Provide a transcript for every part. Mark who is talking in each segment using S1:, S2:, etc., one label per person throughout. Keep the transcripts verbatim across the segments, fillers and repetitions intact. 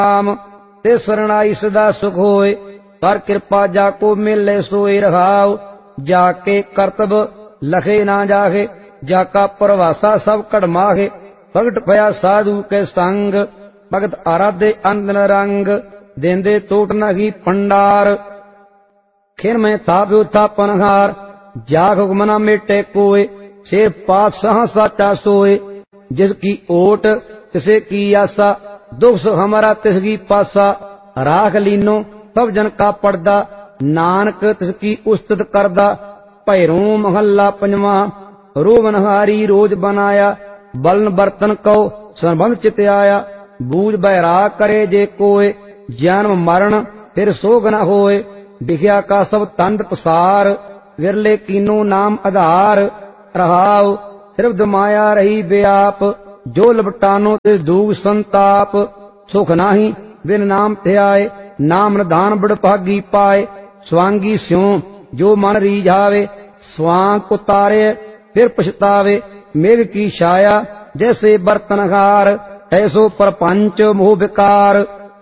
S1: राम ते सरणाई सदा सुख होए। कर कृपा जाको मिले सोए रहाओ। जाके करतब लखे ना जाहे जाका परवासा सब कड़माहे। प्रगट भया साधु के संग भगत आराधे अंदन रंग। देंदे टोट नही पंडार खिन में थाप्यो था पनहार। जाग हुक्मना मेटे कोय से पातशाह साचा सोए। जिसकी ओट तिसे की आसा दुख सुख हमारा तिसकी पासा। राख लीनो सब जन का पड़दा नानक तिसकी उस्तत करदा। भैरों महल्ला पंजवा रोवनहारी रोज बनाया। बलन बर्तन कौ संबंध चित आया। बूझ बैराग करे जे कोय जन्म मरण फिर सोग न होए। विख्या का सब तंद पसार विरले कीनो नाम आधार। रहाओ त्रिविध माया रही व्याप जो लपटानो ते दूग संताप। सुख नाही बिन नाम ध्याए नाम निधान बड़ भागी पाए। स्वांगी स्यों जो मन रीझावे स्वांग उतारे फिर पछतावे। मेघ की छाया जैसे बर्तनहार ऐसो परपंच मोह विकार।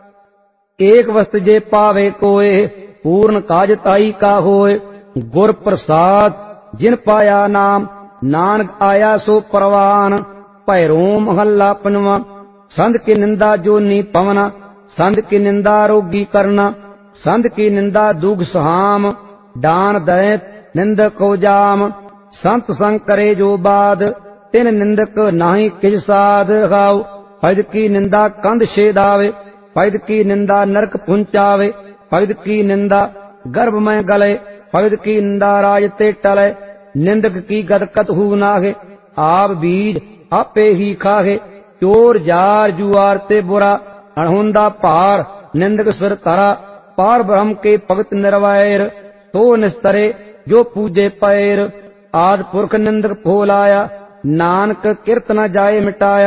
S1: एक वस्तु जे पावे कोय पूर्ण काज ताई का होय। गुर प्रसाद जिन पाया नाम नानक आया सो परवान। भैरों महल्ला पंजवा संत की निंदा जो नी पवना। संत की निंदा रोगी करना। संत की निंदा दुख सहाम दान दैत निंदक को जाम। संत संग करे जो बाद तिन निंदक नाही किज साध। रहाओ भगत की निंदा कंध छेदावे भगत की निंदा नरक पुंचावे। भगत की निंदा गर्भ में गले भगत की निंदा राज ते टले। निंदक की गदकत हु नाहे आप बीज आपे ही खाहे। चोर जार जुआर ते बुरा अणहुंदा पार निंदक सिर तरा। पार ब्रह्म के भगत निर्वैर तो निस्तरे जो पूजे पैर। आद पुरख निंदक फोलाया नानक किरत न जाए मिटाया।